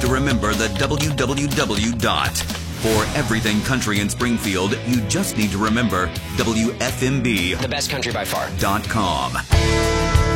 to remember the www dot. For everything country in Springfield, you just need to remember WFMB. The best country by far. .com.